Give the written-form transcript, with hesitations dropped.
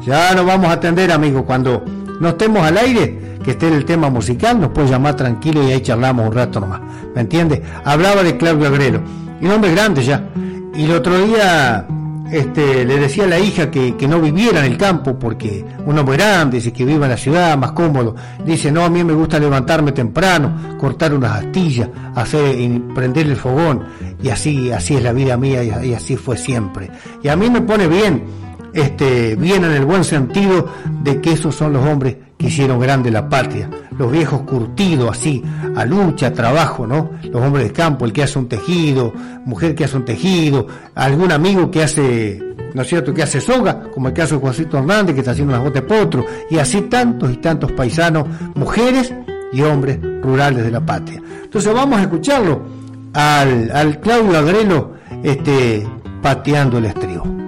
Ya nos vamos a atender, amigo. Cuando no estemos al aire, que esté el tema musical, nos puede llamar tranquilo y ahí charlamos un rato nomás. ¿Me entiendes? Hablaba de Claudio Agrelo. Y un hombre grande ya. Y el otro día le decía a la hija que no viviera en el campo porque un hombre grande, dice que viva en la ciudad, más cómodo. Dice, no, a mí me gusta levantarme temprano, cortar unas astillas, prender el fogón. Y así es la vida mía y así fue siempre. Y a mí me pone bien, bien en el buen sentido de que esos son los hombres que hicieron grande la patria, los viejos curtidos así, a lucha, a trabajo, ¿no? Los hombres de campo, el que hace un tejido, mujer que hace un tejido, algún amigo que hace, ¿no es cierto?, que hace soga, como el caso de Juancito Hernández, que está haciendo unas botas de potro, y así tantos y tantos paisanos, mujeres y hombres rurales de la patria. Entonces vamos a escucharlo al Claudio Agrelo, pateando el estribo.